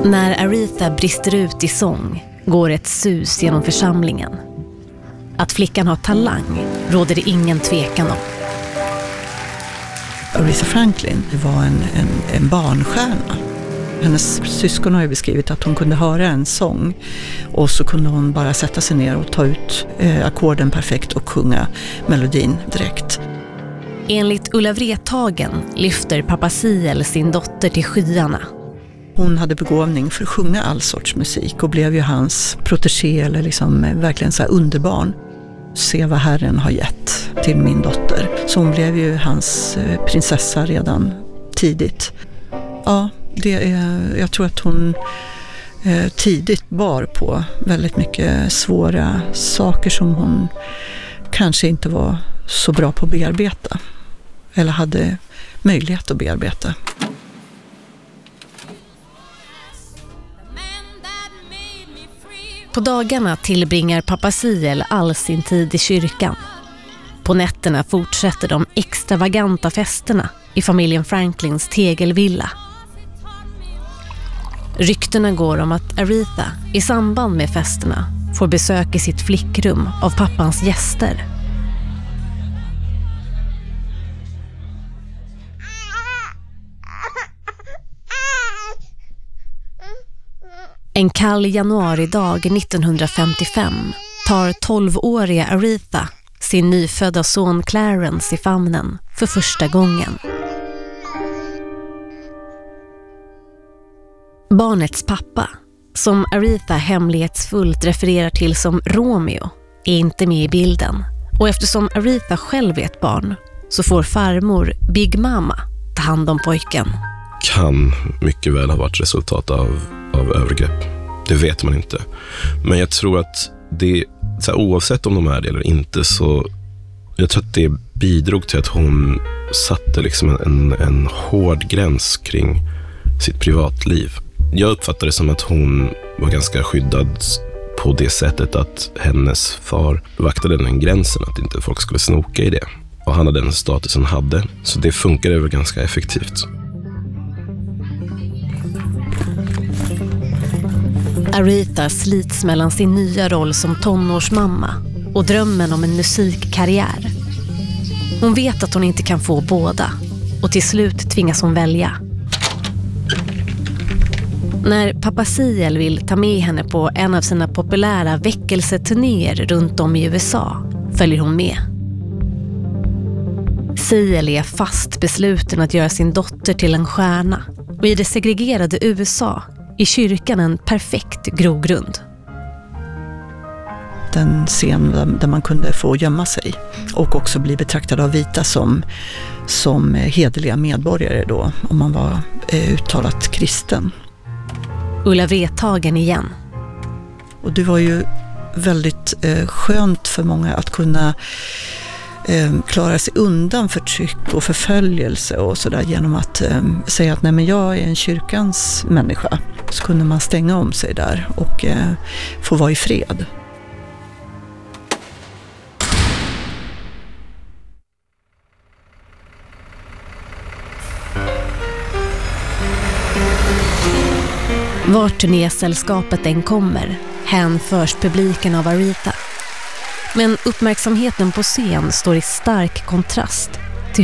När Aretha brister ut i sång går ett sus genom församlingen. Att flickan har talang råder det ingen tvekan om. Aretha Franklin var en barnstjärna. Hennes syskon har ju beskrivit att hon kunde höra en sång och så kunde hon bara sätta sig ner och ta ut ackorden perfekt och sjunga melodin direkt. Enligt Ulla Wrethagen lyfter pappa Siel sin dotter till skyarna. Hon hade begåvning för att sjunga all sorts musik och blev ju hans protégé eller liksom verkligen så här underbarn. Se vad Herren har gett till min dotter. Så hon blev ju hans prinsessa redan tidigt. Ja, jag tror att hon tidigt bar på väldigt mycket svåra saker som hon kanske inte var så bra på att bearbeta. Eller hade möjlighet att bearbeta. På dagarna tillbringar pappa Siel all sin tid i kyrkan. På nätterna fortsätter de extravaganta festerna i familjen Franklins tegelvilla. Ryktena går om att Aretha i samband med festerna får besök i sitt flickrum av pappans gäster. En kall januaridag 1955 tar 12-åriga Aretha sin nyfödda son Clarence i famnen för första gången. Barnets pappa, som Aretha hemlighetsfullt refererar till som Romeo, är inte med i bilden. Och eftersom Aretha själv är ett barn så får farmor Big Mama ta hand om pojken. Kan mycket väl ha varit resultat av övergrepp. Det vet man inte. Men jag tror att det, så här, oavsett om de är det eller inte, så jag tror att det bidrog till att hon satte liksom en hård gräns kring sitt privatliv. Jag uppfattade det som att hon var ganska skyddad på det sättet att hennes far vaktade den gränsen, att inte folk skulle snoka i det. Och han hade den statusen han hade, så det funkade väl ganska effektivt. Aretha slits mellan sin nya roll som tonårsmamma och drömmen om en musikkarriär. Hon vet att hon inte kan få båda och till slut tvingas hon välja. När pappa Siel vill ta med henne på en av sina populära väckelseturnéer runt om i USA följer hon med. Siel är fast besluten att göra sin dotter till en stjärna och i det segregerade USA är kyrkan en perfekt grogrund. Den scen där man kunde få gömma sig och också bli betraktad av vita som hederliga medborgare då, om man var uttalat kristen. Ulla Wrethagen igen. Och det var ju väldigt skönt för många att kunna klara sig undan förtryck och förföljelse och sådär genom att säga att nej, men jag är en kyrkans människa. Så kunde man stänga om sig där och få vara i fred. Vart turnésällskapet än kommer hänförs publiken av Aretha. Men uppmärksamheten på scen står i stark kontrast